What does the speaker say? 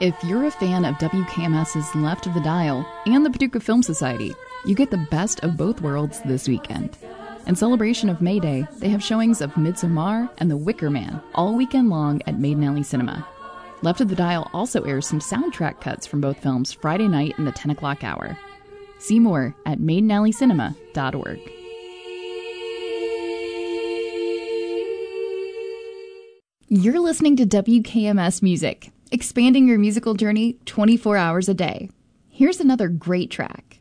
If you're a fan of WKMS's Left of the Dial and the Paducah Film Society, you get the best of both worlds this weekend. In celebration of May Day, they have showings of Midsommar and The Wicker Man all weekend long at Maiden Alley Cinema. Left of the Dial also airs some soundtrack cuts from both films Friday night in the 10 o'clock hour. See more at maidenalleycinema.org. You're listening to WKMS Music, expanding your musical journey 24 hours a day. Here's another great track.